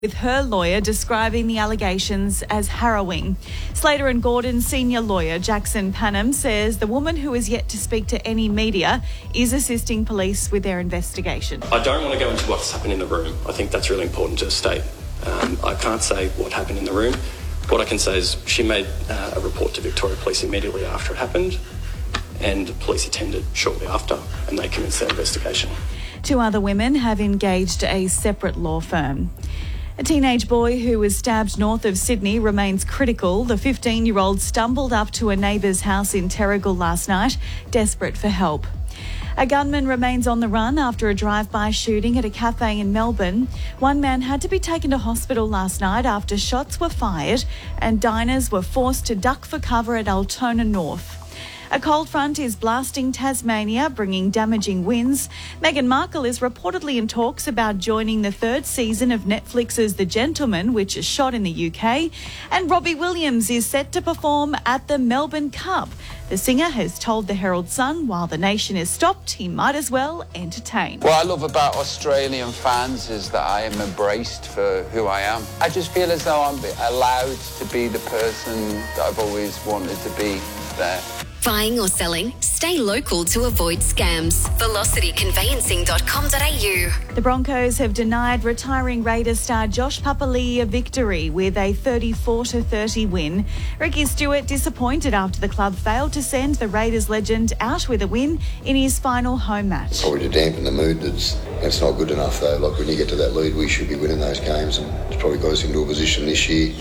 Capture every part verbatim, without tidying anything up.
with her lawyer describing the allegations as harrowing. Slater and Gordon senior lawyer Jackson Panham says the woman, who is yet to speak to any media, is assisting police with their investigation. I don't want to go into what's happened in the room. I think that's really important to state. Um, I can't say what happened in the room. What I can say is she made uh, a report to Victoria Police immediately after it happened, and police attended shortly after, and they commenced their investigation. Two other women have engaged a separate law firm. A teenage boy who was stabbed north of Sydney remains critical. The fifteen-year-old stumbled up to a neighbour's house in Terrigal last night, desperate for help. A gunman remains on the run after a drive-by shooting at a cafe in Melbourne. One man had to be taken to hospital last night after shots were fired and diners were forced to duck for cover at Altona North. A cold front is blasting Tasmania, bringing damaging winds. Meghan Markle is reportedly in talks about joining the third season of Netflix's The Gentleman, which is shot in the U K. And Robbie Williams is set to perform at the Melbourne Cup. The singer has told the Herald Sun while the nation is stopped, he might as well entertain. What I love about Australian fans is that I am embraced for who I am. I just feel as though I'm allowed to be the person that I've always wanted to be there. Buying or selling? Stay local to avoid scams. velocity conveyancing dot com dot a u. The Broncos have denied retiring Raiders star Josh Papali'i a victory with a thirty-four to thirty win. Ricky Stewart disappointed after the club failed to send the Raiders legend out with a win in his final home match. Probably to dampen the mood, that's, that's not good enough though. Like when you get to that lead, we should be winning those games, and it's probably got us into a position this year.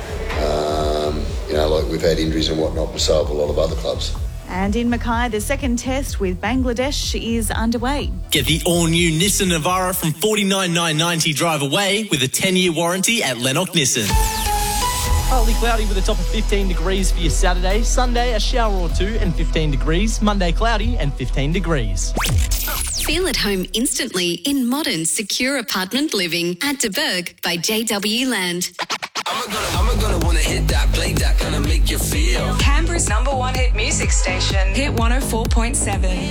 Um, you know, like we've had injuries and whatnot, but so have a lot of other clubs. And in Mackay, the second test with Bangladesh is underway. Get the all-new Nissan Navara from forty-nine thousand nine hundred ninety drive away with a ten-year warranty at Lennox Nissan. Partly cloudy with a top of fifteen degrees for your Saturday. Sunday, a shower or two and fifteen degrees. Monday, cloudy and fifteen degrees. Feel at home instantly in modern, secure apartment living at De Burg by J W Land. I'm gonna, I'm gonna wanna hit that, play that, gonna make you feel. Canberra's number one hit music station, Hit one oh four point seven.